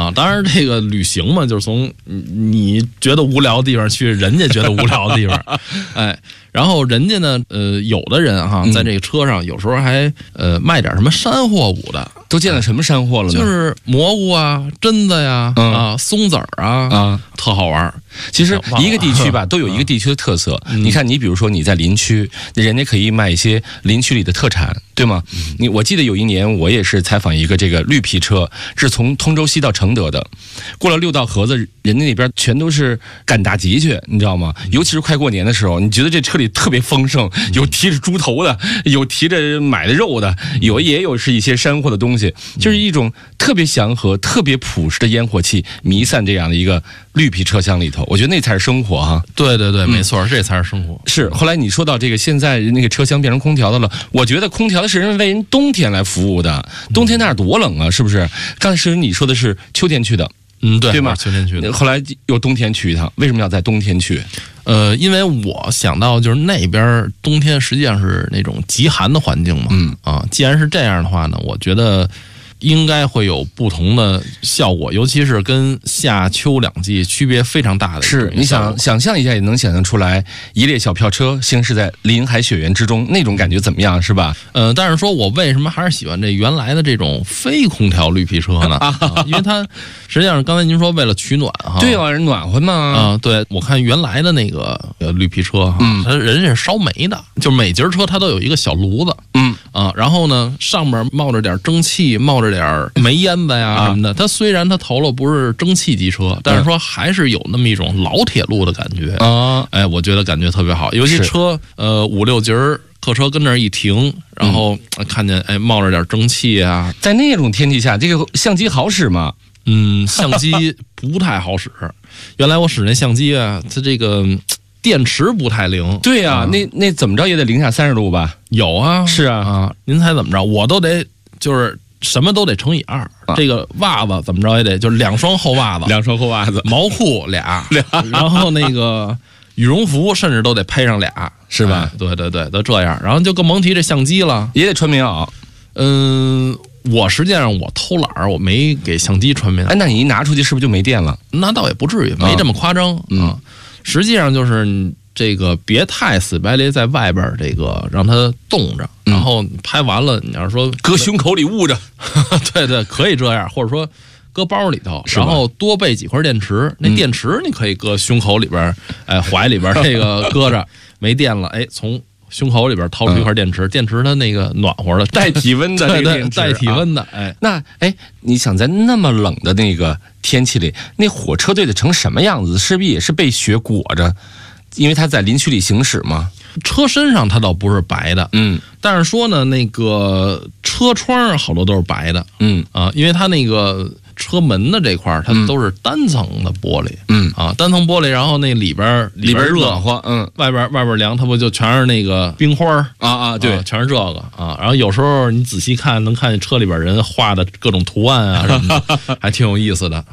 啊。当然，这个旅行嘛，就是从你觉得无聊的地方去人家觉得无聊的地方，哎。然后人家呢，有的人哈，在这个车上有时候还卖点什么山货物的。 都见了什么山货了呢？ 就是蘑菇啊、榛子呀、松子儿啊，特好玩。 其实一个地区吧，都有一个地区的特色。你看，你比如说你在林区，人家可以卖一些林区里的特产，对吗？我记得有一年我也是采访一个这个绿皮车，是从通州西到承德的，过了6道河子，人家那边全都是赶大集去，你知道吗？尤其是快过年的时候，你觉得这车里特别丰盛，有提着猪头的，有提着买的肉的，也有是一些山货的东西，就是一种特别祥和、特别朴实的烟火气弥散这样的一个绿皮车厢里头，我觉得那才是生活哈。 对对对，没错，这才是生活。 是，后来你说到这个，现在那个车厢变成空调的了，我觉得空调是为人冬天来服务的，冬天那儿多冷啊，是不是？刚才你说的是秋天去的。对吗？ 秋天去的， 后来又冬天去一趟，为什么要在冬天去？ 因为我想到就是那边冬天实际上是那种极寒的环境嘛，既然是这样的话呢，我觉得应该会有不同的效果，尤其是跟夏秋两季区别非常大的。 是，你想象一下，也能想象出来，一列小票车行驶在林海雪原之中，那种感觉怎么样，是吧？ 但是说我为什么还是喜欢这原来的这种非空调绿皮车呢？因为它实际上刚才您说为了取暖哈， 对啊，人暖和嘛。 对，我看原来的那个绿皮车哈，它人家是烧煤的，就每节车它都有一个小炉子，然后呢上面冒着点蒸汽，冒着点煤烟子呀什么的。它虽然它投了不是蒸汽机车，但是说还是有那么一种老铁路的感觉啊。哎，我觉得感觉特别好，尤其车5、6节客车跟那儿一停，然后看见冒着点蒸汽啊。 在那种天气下，这个相机好使吗？ 相机不太好使。原来我使那相机啊，它这个电池不太灵。 对啊，那怎么着也得零下30度吧？ 有啊， 是啊， 您猜怎么着？我都得就是什么都得乘以2。这个袜子怎么着也得就是2双厚袜子 ，2双厚袜子， 毛裤俩，然后那个羽绒服甚至都得配上俩， 是吧？ 对对对，都这样。然后就更甭提这相机了， 也得穿棉袄。 我实际上我偷懒儿，我没给相机穿棉袄。 那你一拿出去是不是就没电了？ 那倒也不至于，没这么夸张啊。实际上就是这个别太死白咧在外边这个让它冻着，然后拍完了，你要是说搁胸口里捂着， 对对，可以这样，或者说搁包里头，然后多备几块电池。那电池你可以搁胸口里边，怀里边这个搁着，没电了，从胸口里边掏出一块电池，电池它那个暖和的， 带体温的， 对，带体温的。 那你想在那么冷的那个天气里，那火车队得成什么样子？势必也是被雪裹着，因为它在林区里行驶嘛。 车身上它倒不是白的，但是说呢，那个车窗好多都是白的，因为它那个车门的这块它都是单层的玻璃，单层玻璃，然后那里边热暖和， 外边凉，它不就全是那个冰花对， 全是这个啊。然后有时候你仔细看，能看见车里边人画的各种图案啊什么的，还挺有意思的。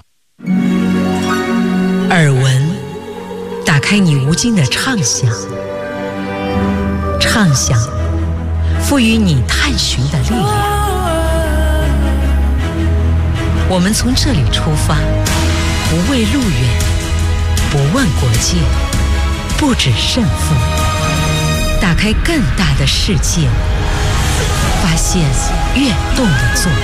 耳闻，打开你无尽的畅想，畅想，赋予你探寻的力量。我们从这里出发，不畏路远，不问国界，不止胜负，打开更大的世界，发现跃动的作